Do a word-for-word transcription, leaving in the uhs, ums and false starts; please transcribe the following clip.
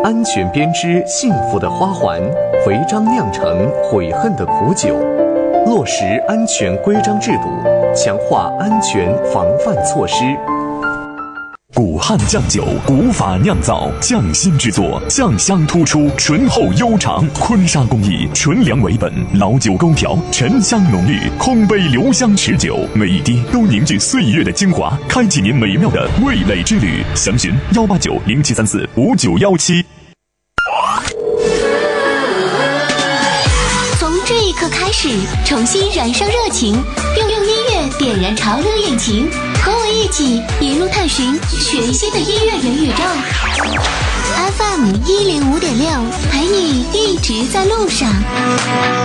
安全编织幸福的花环，违章酿成悔恨的苦酒。落实安全规章制度，强化安全防范措施。 古汉酱酒，古法酿造，匠心制作，酱香突出，醇厚悠长。坤沙工艺，纯粮为本，老酒勾调，沉香浓郁，空杯留香持久，每一滴都凝聚岁月的精华，开启您美妙的味蕾之旅。详询幺八九零七三四五九幺七。 从这一刻开始，重新燃烧热情，用用音乐点燃潮流引擎，和我一起一路探寻全新的音乐元宇宙。F M 一零五点六，陪你一直在路上。